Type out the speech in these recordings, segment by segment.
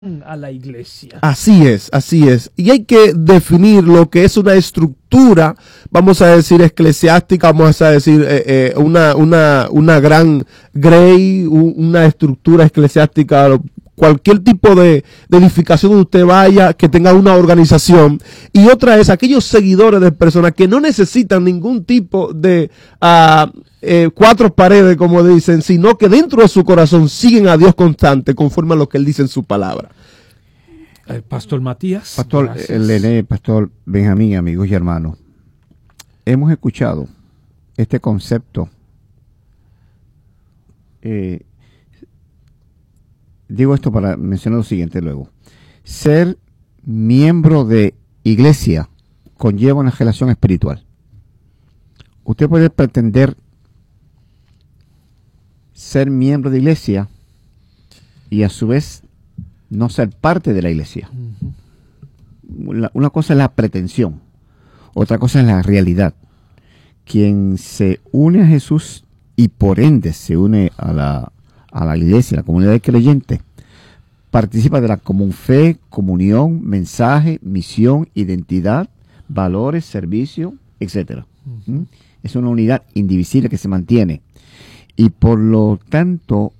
a la iglesia. Así es, así es. Y hay que definir lo que es una estructura, vamos a decir, eclesiástica, vamos a decir, una gran grey, una estructura eclesiástica, cualquier tipo de edificación donde usted vaya, que tenga una organización. Y otra es aquellos seguidores de personas que no necesitan ningún tipo de cuatro paredes, como dicen, sino que dentro de su corazón siguen a Dios constante, conforme a lo que Él dice en su palabra. Pastor Matías. Pastor Lené, Pastor Benjamín, amigos y hermanos, hemos escuchado este concepto. Digo esto para mencionar lo siguiente luego. Ser miembro de iglesia conlleva una relación espiritual. Usted puede pretender ser miembro de iglesia y a su vez no ser parte de la iglesia. Una cosa es la pretensión, otra cosa es la realidad. Quien se une a Jesús y por ende se une a la iglesia, a la comunidad de creyentes, participa de la común fe, comunión, mensaje, misión, identidad, valores, servicio, etc. Es una unidad indivisible que se mantiene. Y por lo tanto,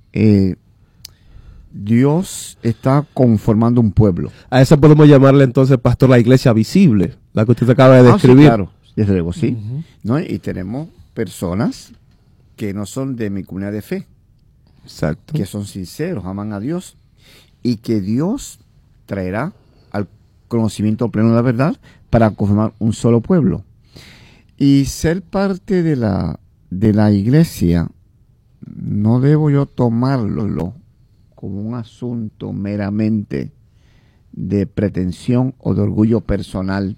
Dios está conformando un pueblo. A eso podemos llamarle entonces, pastor, la iglesia visible, la que usted acaba de describir. Sí, claro, desde luego, sí. ¿No? Y tenemos personas que no son de mi comunidad de fe. Exacto. Que son sinceros, aman a Dios y que Dios traerá al conocimiento pleno de la verdad para conformar un solo pueblo. Y ser parte de la iglesia, no debo yo tomarlo como un asunto meramente de pretensión o de orgullo personal,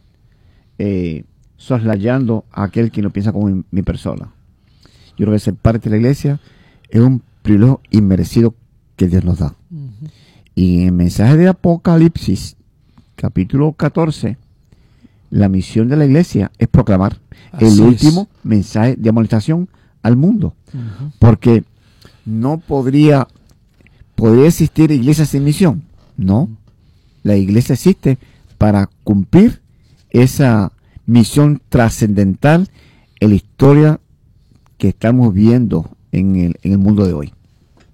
soslayando a aquel que no piensa como mi persona. Yo creo que ser parte de la iglesia es un privilegio inmerecido que Dios nos da. Y en el mensaje de Apocalipsis, capítulo 14, la misión de la iglesia es proclamar el último mensaje de amonestación al mundo. Porque no podría existir iglesia sin misión. No. La iglesia existe para cumplir esa misión trascendental en la historia que estamos viendo en el mundo de hoy.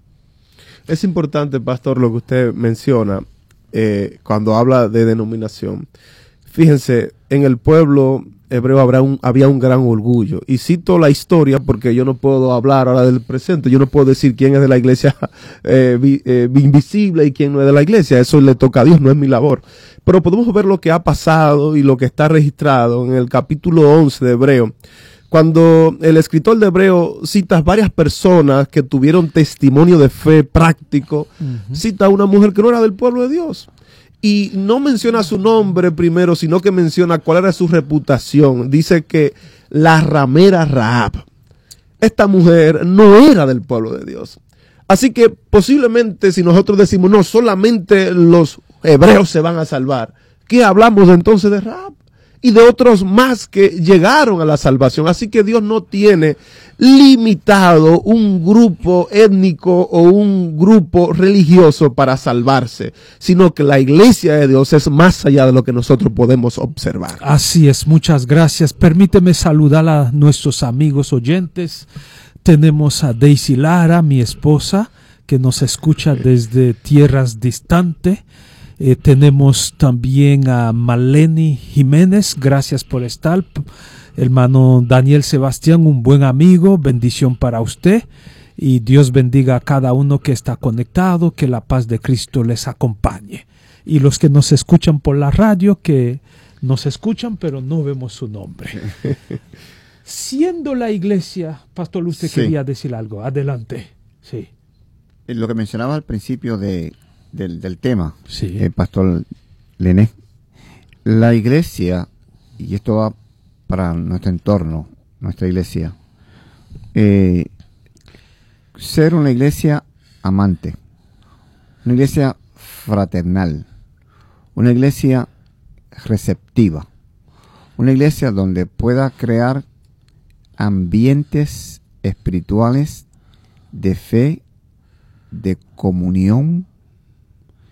Es importante, pastor, lo que usted menciona cuando habla de denominación. Fíjense, en el pueblo hebreo había un gran orgullo. Y cito la historia porque yo no puedo hablar ahora del presente. Yo no puedo decir quién es de la iglesia invisible y quién no es de la iglesia. Eso le toca a Dios, no es mi labor. Pero podemos ver lo que ha pasado y lo que está registrado en el capítulo 11 de Hebreo. Cuando el escritor de Hebreo cita varias personas que tuvieron testimonio de fe práctico, cita a una mujer que no era del pueblo de Dios. Y no menciona su nombre primero, sino que menciona cuál era su reputación. Dice que la ramera Rahab, esta mujer no era del pueblo de Dios. Así que posiblemente si nosotros decimos, no, solamente los hebreos se van a salvar, ¿qué hablamos entonces de Rahab? Y de otros más que llegaron a la salvación. Así que Dios no tiene limitado un grupo étnico o un grupo religioso para salvarse, sino que la iglesia de Dios es más allá de lo que nosotros podemos observar. Así es, muchas gracias. Permíteme saludar a nuestros amigos oyentes. Tenemos a Daisy Lara, mi esposa, que nos escucha desde tierras distantes. Tenemos también a Maleni Jiménez, gracias por estar. Hermano Daniel Sebastián, un buen amigo, bendición para usted. Y Dios bendiga a cada uno que está conectado, que la paz de Cristo les acompañe. Y los que nos escuchan por la radio, que nos escuchan pero no vemos su nombre. Siendo la iglesia, Pastor, usted quería decir algo, adelante. Sí. Lo que mencionaba al principio del tema, sí. Pastor Lené, la iglesia, y esto va para nuestro entorno, nuestra iglesia, ser una iglesia amante, una iglesia fraternal, una iglesia receptiva, una iglesia donde pueda crear ambientes espirituales de fe, de comunión,